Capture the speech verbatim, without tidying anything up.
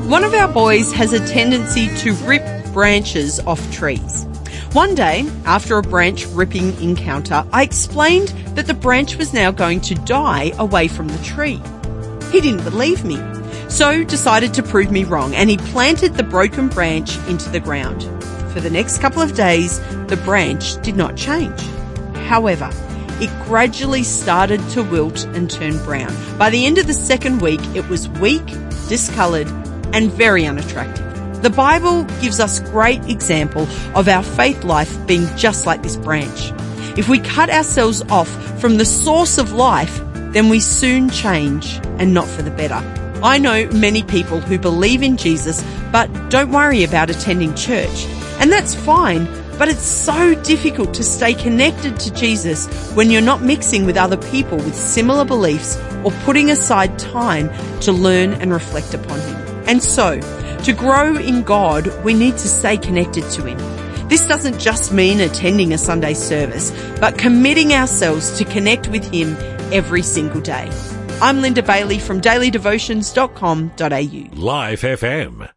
One of our boys has a tendency to rip branches off trees. One day, after a branch ripping encounter, I explained that the branch was now going to die away from the tree. He didn't believe me, so decided to prove me wrong, and he planted the broken branch into the ground. For the next couple of days, the branch did not change. However, it gradually started to wilt and turn brown. By the end of the second week, it was weak, discoloured, and very unattractive. The Bible gives us great example of our faith life being just like this branch. If we cut ourselves off from the source of life, then we soon change, and not for the better. I know many people who believe in Jesus but don't worry about attending church. And that's fine, but it's so difficult to stay connected to Jesus when you're not mixing with other people with similar beliefs or putting aside time to learn and reflect upon Him. And so, to grow in God, we need to stay connected to Him. This doesn't just mean attending a Sunday service, but committing ourselves to connect with Him every single day. I'm Linda Bailey from daily devotions dot com dot a u. Life F M.